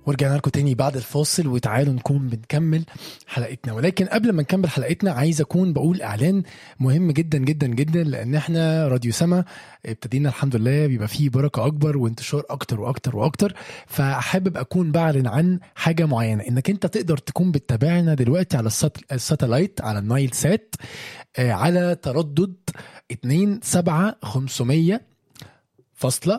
ورجعنا لكم تاني بعد الفاصل، وتعالوا نكون بنكمل حلقتنا. ولكن قبل ما نكمل حلقتنا عايز اكون بقول اعلان مهم جدا جدا جدا، لان احنا راديو سما ابتدينا الحمد لله بيبقى فيه بركة اكبر وانتشار اكتر واكتر واكتر. فحابب اكون بعلن عن حاجة معينة، انك انت تقدر تكون بتتابعنا دلوقتي على الساتلايت، على النايل سات، على تردد 27500 فاصلة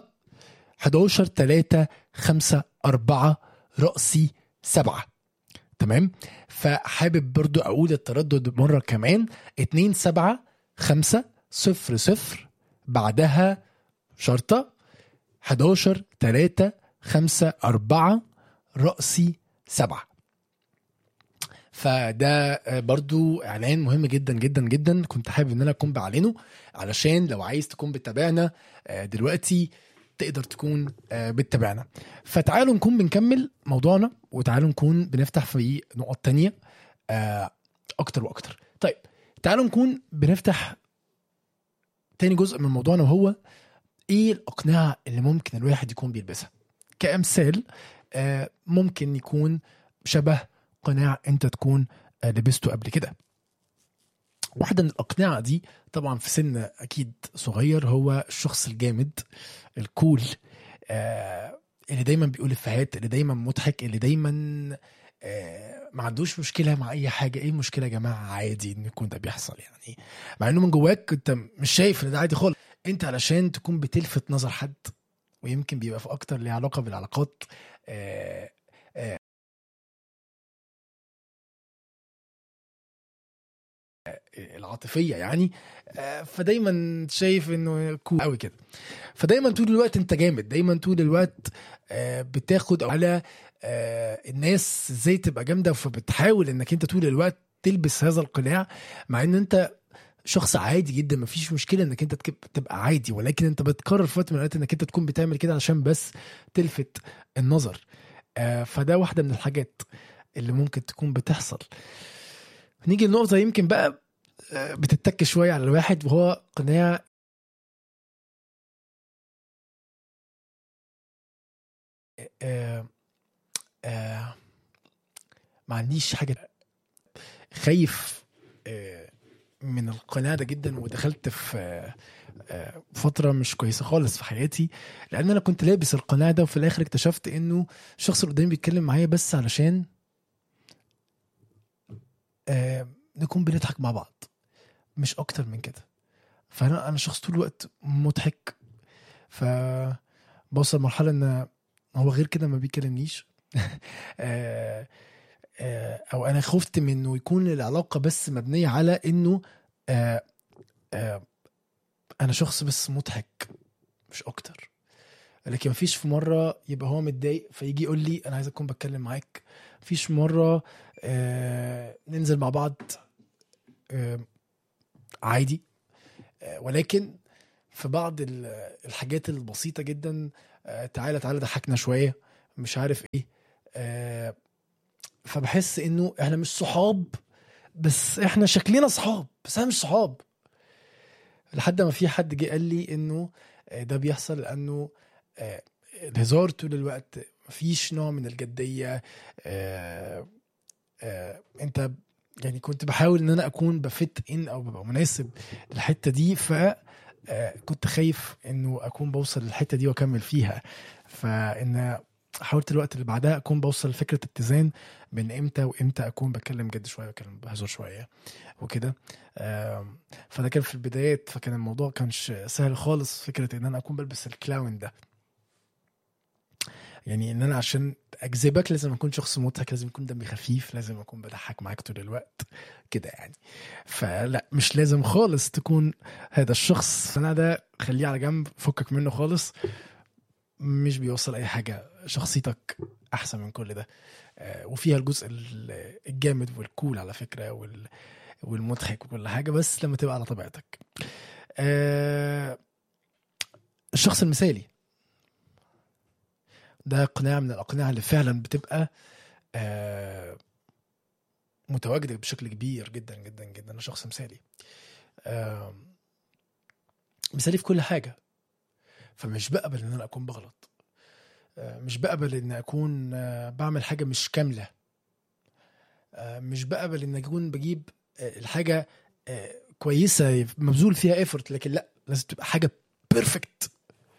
11.354 رأسي 7. تمام. فحابب برضو أقول التردد مرة كمان 27500 بعدها شرطة 11.354 رأسي 7. فده برضو اعلان مهم جدا جدا جدا، كنت حابب ان انا اكون بعلنه علشان لو عايز تكون بتتابعنا دلوقتي تقدر تكون بتتابعنا. فتعالوا نكون بنكمل موضوعنا، وتعالوا نكون بنفتح في نقط تانية اكتر واكتر. طيب تعالوا نكون بنفتح تاني جزء من موضوعنا، وهو ايه الاقنعة اللي ممكن الواحد يكون بيلبسها. كأمثال ممكن يكون شبه قناع انت تكون لبسته قبل كده. واحدة من الأقنعة دي طبعا في سن أكيد صغير، هو الشخص الجامد الكول، اللي دايما بيقول إفيهات، اللي دايما مضحك، اللي دايما ما عندوش مشكلة مع أي حاجة. إيه المشكلة يا جماعة؟ عادي إن يكون ده بيحصل يعني، مع إنه من جواك أنت مش شايف إن ده عادي خالص. أنت علشان تكون بتلفت نظر حد، ويمكن بيبقى في أكتر ليه علاقة بالعلاقات العاطفية يعني، فدايما شايف انه كول قوي كده. فدايما طول الوقت انت جامد، دايما طول الوقت بتاخد على الناس ازاي تبقى جامدة، فبتحاول انك انت طول الوقت تلبس هذا القناع، مع ان انت شخص عادي جدا، مفيش مشكلة انك انت تبقى عادي، ولكن انت بتقرر في وقت من الاوقات انك انت تكون بتعمل كده عشان بس تلفت النظر. فده واحدة من الحاجات اللي ممكن تكون بتحصل. نيجي لنقطة يمكن بقى بتتك شوية على الواحد، وهو قناع ما عنديش حاجة. خايف من القناع ده جدا، ودخلت في فترة مش كويسة خالص في حياتي، لأن أنا كنت لابس القناع ده، وفي الآخر اكتشفت إنه الشخص اللي قدامي بيتكلم معايا بس علشان نكون بنضحك مع بعض، مش أكتر من كده. فأنا شخص طول الوقت مضحك، فبوصل مرحلة إن هو غير كده ما بيكلمنيش. او انا خفت منه يكون العلاقة بس مبنية على انه انا شخص بس مضحك مش اكتر. لكن مفيش في مرة يبقى هو متضايق فيجي يقول لي انا عايز اكون بتكلم معاك. مفيش مرة ننزل مع بعض عادي، ولكن في بعض الحاجات البسيطة جدا، تعالى ضحكنا شوية، مش عارف ايه. فبحس انه احنا مش صحاب، بس احنا شكلنا صحاب بس احنا مش صحاب. لحد ما في حد جه قال لي انه ده بيحصل لانه الهزار طول الوقت، مفيش نوع من الجدية. انت يعني كنت بحاول ان انا اكون بفت ان او ببقى مناسب للحتة دي، كنت خايف انه اكون بوصل للحتة دي واكمل فيها. فان حاولت الوقت اللي بعدها اكون بوصل لفكرة اتزان بين امتى وامتى اكون بتكلم جد شوية وكلم بهزر شوية وكده. فده كان في البدايات، فكان الموضوع كانش سهل خالص، فكرة ان انا اكون بلبس الكلاون ده. يعني ان انا عشان اجذبك لازم اكون شخص مضحك، لازم يكون دمي خفيف، لازم اكون بضحك معاك طول الوقت كده يعني. فلا، مش لازم خالص تكون هذا الشخص. انا ده خليه على جنب، فكك منه خالص، مش بيوصل اي حاجة. شخصيتك احسن من كل ده، وفيها الجزء الجامد والكول على فكرة والمضحك وكل حاجة، بس لما تبقى على طبيعتك. الشخص المثالي ده قناع من الأقنعة اللي فعلا بتبقى متواجدة بشكل كبير جدا جدا جدا. أنا شخص مثالي، مثالي في كل حاجة، فمش بقبل إن أنا أكون بغلط. مش بقبل ان اكون بعمل حاجه مش كامله. مش بقبل ان اكون بجيب الحاجه كويسه مبذول فيها ايفورت، لكن لا، لازم تبقى حاجه بيرفكت.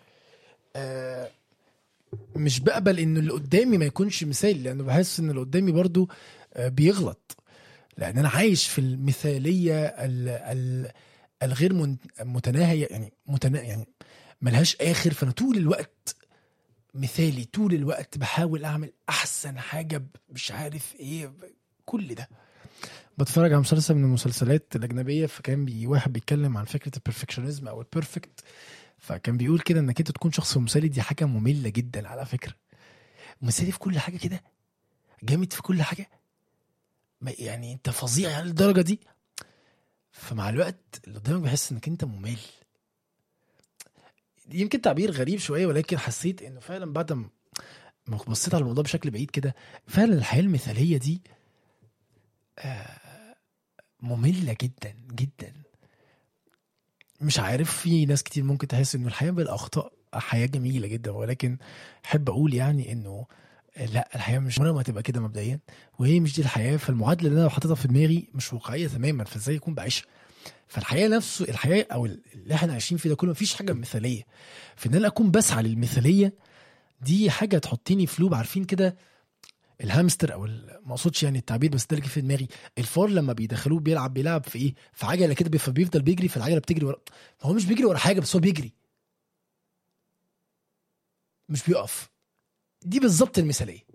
مش بقبل ان اللي قدامي ما يكونش مثالي، لانه بحس ان اللي قدامي برضو بيغلط، لان انا عايش في المثاليه الغير متناهيه، يعني يعني ملهاش اخر. فانا طول الوقت مثالي، طول الوقت بحاول اعمل احسن حاجه، مش عارف ايه كل ده. بتفرج على مسلسل من المسلسلات الاجنبيه، فكان واحد بيتكلم عن فكره البرفكشنزم او البيرفكت، فكان بيقول كده انك انت تكون شخص مثالي دي حاجه ممله جدا على فكره. مثالي في كل حاجه كده، جامد في كل حاجه، يعني انت فظيع يعني الدرجه دي. فمع الوقت اللي قدامك بيحس انك انت ممل. يمكن تعبير غريب شويه، ولكن حسيت انه فعلا بعد ما بصيت على الموضوع بشكل بعيد كده، فعلا الحياه المثاليه دي ممله جدا جدا. مش عارف، في ناس كتير ممكن تحس انه الحياه بالاخطاء حياه جميله جدا، ولكن احب اقول يعني انه لا، الحياه مش عمرها ما تبقى كده مبدئيا، وهي مش دي الحياه. فالمعادله اللي انا حاططها في دماغي مش واقعيه تماما، فازاي اكون بعيشها؟ فالحياه نفسه، الحياه او اللي احنا عايشين فيه ده كله مفيش حاجه مثاليه. فان انا اكون بسعى للمثاليه دي حاجه تحطيني في لوب. عارفين كده الهامستر، او ما اقصدش يعني التعبير، بس ده اللي في دماغي. الفار لما بيدخلوه بيلعب في ايه، في عجله كده، فبيفضل بيجري، فالعجله بتجري ورا. هو مش بيجري ورا حاجه، بس هو بيجري، مش بيقف. دي بالظبط المثاليه.